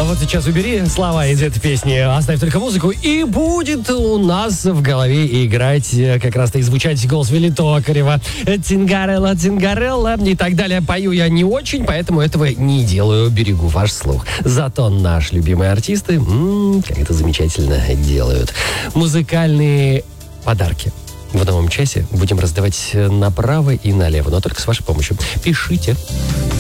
Вот сейчас убери слова из этой песни, оставь только музыку, и будет у нас в голове играть как раз-то и звучать голос Вилли Токарева. Тингарелла, Тингарелла и так далее. Пою я не очень, поэтому этого не делаю, берегу ваш слух. Зато наши любимые артисты, как это замечательно делают. Музыкальные подарки. В новом часе будем раздавать направо и налево, но только с вашей помощью. Пишите.